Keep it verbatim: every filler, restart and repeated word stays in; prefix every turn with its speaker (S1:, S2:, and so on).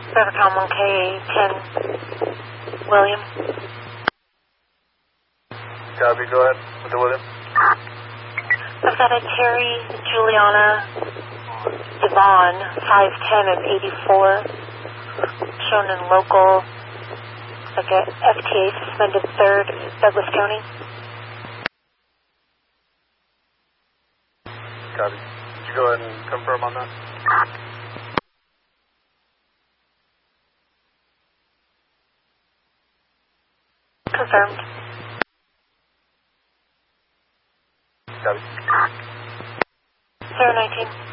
S1: Rivercom one K ten, William.
S2: Copy, go ahead with the William.
S1: I've got a Terry Juliana Devon, five ten of eighty-four, shown in local, like a F T A suspended third, Douglas County.
S2: Copy. Could you go ahead and confirm on that?
S1: Confirmed.
S2: Copy.
S1: zero nineteen.